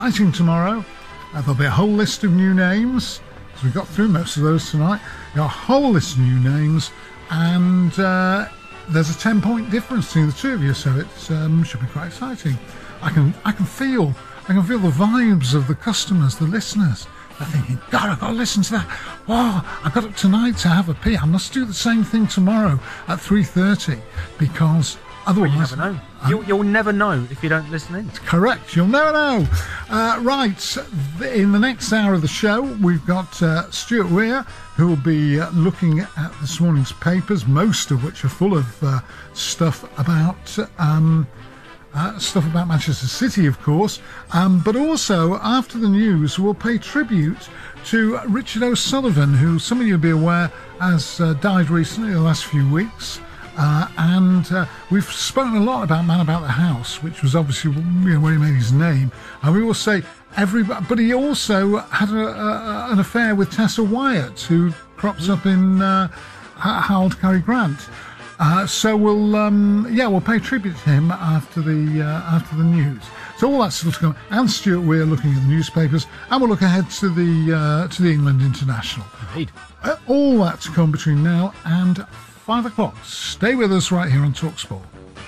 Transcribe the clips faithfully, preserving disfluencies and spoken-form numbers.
Exciting tomorrow. Uh, there'll be a whole list of new names. So we got through most of those tonight. Got a whole list of new names, and uh, there's a ten-point difference between the two of you, so it um, should be quite exciting. I can, I can feel, I can feel the vibes of the customers, the listeners. They're thinking, God, I've got to listen to that. Wow, I got up tonight to have a pee. I must do the same thing tomorrow at three thirty, because otherwise... Well, you never know. Um, you'll, you'll never know if you don't listen in. Correct, you'll never know. Uh, right, in the next hour of the show, we've got uh, Stuart Weir, who will be uh, looking at this morning's papers, most of which are full of uh, stuff about... Um, Uh, stuff about Manchester City, of course, um, but also after the news we'll pay tribute to Richard O'Sullivan, who some of you will be aware has uh, died recently in the last few weeks, uh, and uh, we've spoken a lot about Man About the House, which was obviously, you know, where he made his name, and we will say everybody, but he also had a, a, an affair with Tessa Wyatt, who crops up in uh, Harold Cary Grant. Uh, so we'll, um, yeah, we'll pay tribute to him after the uh, after the news. So all that's still to come. And Stuart Weir looking at the newspapers, and we'll look ahead to the uh, to the England International. Indeed. Uh, all that to come between now and five o'clock. Stay with us right here on TalkSport.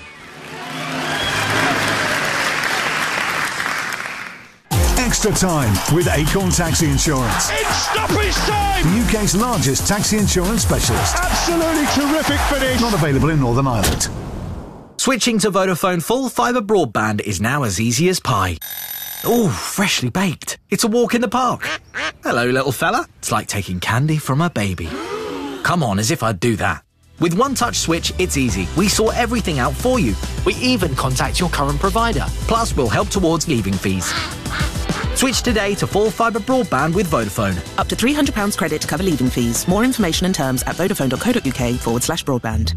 Extra time with Acorn Taxi Insurance. It's stoppage time! The U K's largest taxi insurance specialist. Absolutely terrific finish. Not available in Northern Ireland. Switching to Vodafone full fibre broadband is now as easy as pie. Ooh, freshly baked. It's a walk in the park. Hello, little fella. It's like taking candy from a baby. Come on, as if I'd do that. With One Touch Switch, it's easy. We sort everything out for you. We even contact your current provider. Plus, we'll help towards leaving fees. Switch today to full fibre broadband with Vodafone. Up to three hundred pounds credit to cover leaving fees. More information and terms at vodafone.co.uk forward slash broadband.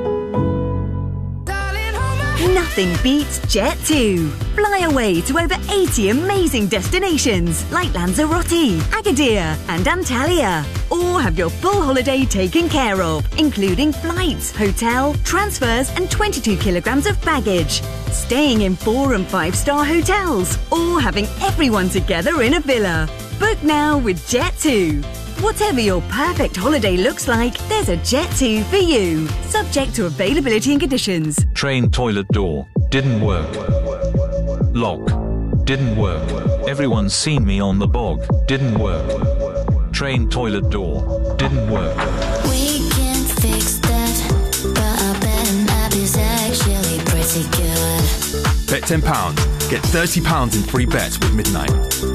Nothing beats Jet two. Fly away to over eighty amazing destinations like Lanzarote, Agadir and Antalya. Or have your full holiday taken care of, including flights, hotel, transfers and twenty-two kilograms of baggage. Staying in four and five star hotels, or having everyone together in a villa. Book now with Jet two. Whatever your perfect holiday looks like, there's a Jet two for you. Subject to availability and conditions. Train toilet door. Didn't work. Lock. Didn't work. Everyone's seen me on the bog. Didn't work. Train toilet door. Didn't work. We can fix that, but I bet an app is actually pretty good. Bet ten pounds. Get thirty pounds in free bets with Midnight.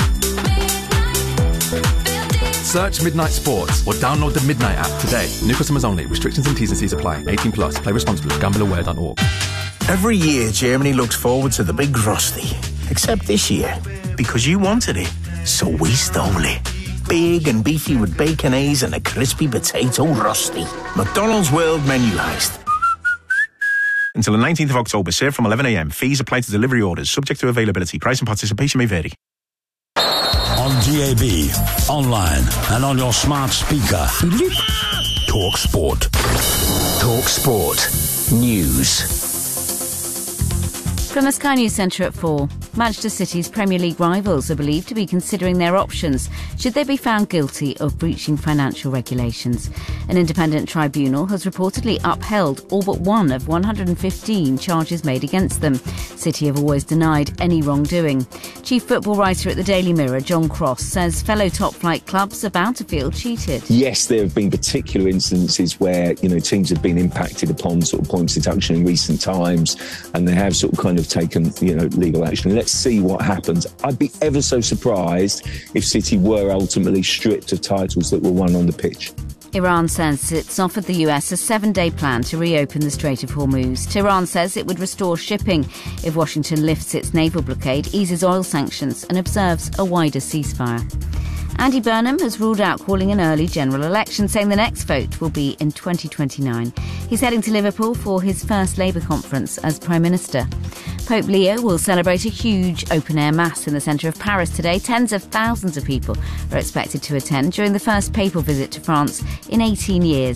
Search Midnight Sports or download the Midnight app today. New customers only. Restrictions and T's and C's apply. eighteen plus. Play responsibly. gamble aware dot org. Every year, Germany looks forward to the big Frosty. Except this year, because you wanted it, so we stole it. Big and beefy with bacon A's and a crispy potato rusty. McDonald's World Menu Heist. Until the nineteenth of October, served from eleven a.m. Fees apply to delivery orders, subject to availability. Price and participation may vary. On D A B, online, and on your smart speaker. Talk Sport. Talk Sport. News. From the Sky News Centre at four, Manchester City's Premier League rivals are believed to be considering their options should they be found guilty of breaching financial regulations. An independent tribunal has reportedly upheld all but one of one hundred fifteen charges made against them. City have always denied any wrongdoing. Chief football writer at the Daily Mirror, John Cross, says fellow top-flight clubs are bound to feel cheated. Yes, there have been particular instances where, you know, teams have been impacted upon sort of points deduction in recent times, and they have sort of kind of taken, you know, legal action. Let's see what happens. I'd be ever so surprised if City were ultimately stripped of titles that were won on the pitch. Iran says it's offered the U S a seven-day plan to reopen the Strait of Hormuz. Tehran says it would restore shipping if Washington lifts its naval blockade, eases oil sanctions and observes a wider ceasefire. Andy Burnham has ruled out calling an early general election, saying the next vote will be in twenty twenty-nine. He's heading to Liverpool for his first Labour conference as Prime Minister. Pope Leo will celebrate a huge open-air mass in the centre of Paris today. Tens of thousands of people are expected to attend during the first papal visit to France in eighteen years.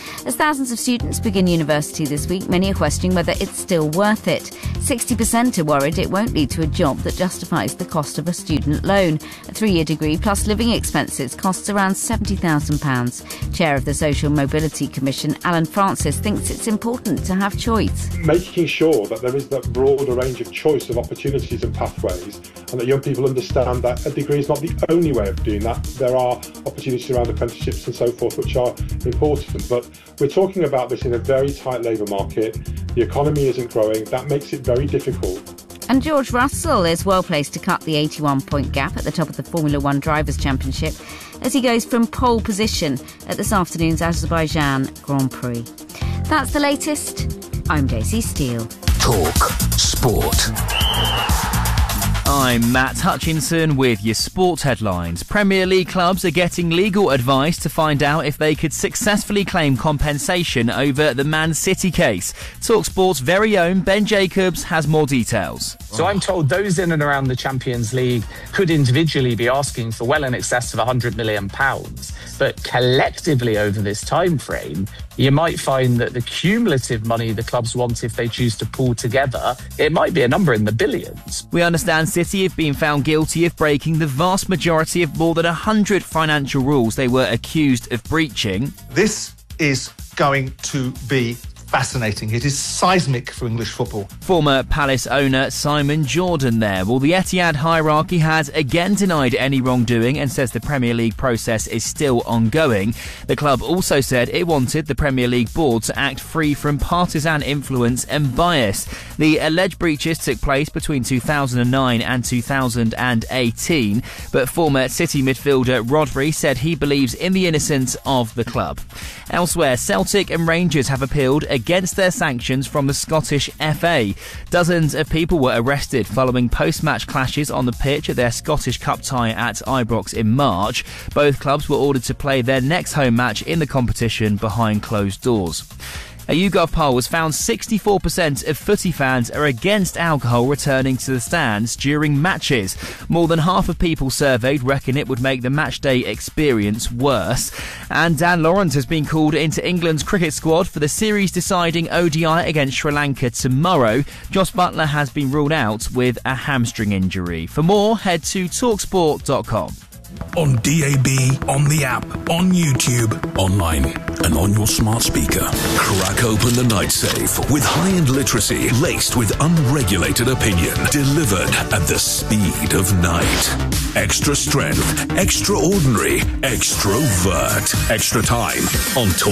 As thousands of students begin university this week, many are questioning whether it's still worth it. sixty percent are worried it won't lead to a job that justifies the cost of a student loan. A three-year degree plus living expenses costs around seventy thousand pounds. Chair of the Social Mobility Commission, Alan Francis, thinks it's important to have choice. Making sure that there is that broader range of choice of opportunities and pathways, and that young people understand that a degree is not the only way of doing that. There are opportunities around apprenticeships and so forth which are important, but we're talking about this in a very tight labour market. The economy isn't growing. That makes it very difficult. And George Russell is well placed to cut the eighty-one point gap at the top of the Formula One Drivers' Championship as he goes from pole position at this afternoon's Azerbaijan Grand Prix. That's the latest. I'm Daisy Steele. Talk Sport. I'm Matt Hutchinson with your sports headlines. Premier League clubs are getting legal advice to find out if they could successfully claim compensation over the Man City case. TalkSport's very own Ben Jacobs has more details. So I'm told those in and around the Champions League could individually be asking for well in excess of one hundred million pounds. But collectively over this time frame, you might find that the cumulative money the clubs want if they choose to pool together, it might be a number in the billions. We understand City have been found guilty of breaking the vast majority of more than one hundred financial rules they were accused of breaching. This is going to be fascinating. It is seismic for English football. Former Palace owner Simon Jordan there. Well, the Etihad hierarchy has again denied any wrongdoing and says the Premier League process is still ongoing. The club also said it wanted the Premier League board to act free from partisan influence and bias. The alleged breaches took place between two thousand nine and two thousand eighteen, but former City midfielder Rodri said he believes in the innocence of the club. Elsewhere, Celtic and Rangers have appealed against their sanctions from the Scottish F A. Dozens of people were arrested following post-match clashes on the pitch at their Scottish Cup tie at Ibrox in March. Both clubs were ordered to play their next home match in the competition behind closed doors. A YouGov poll has found sixty-four percent of footy fans are against alcohol returning to the stands during matches. More than half of people surveyed reckon it would make the matchday experience worse. And Dan Lawrence has been called into England's cricket squad for the series-deciding O D I against Sri Lanka tomorrow. Joss Butler has been ruled out with a hamstring injury. For more, head to talk sport dot com. On D A B, on the app, on YouTube, online, and on your smart speaker. Crack open the night safe with high-end literacy laced with unregulated opinion, delivered at the speed of night. Extra strength, extraordinary, extrovert, extra time on Talk.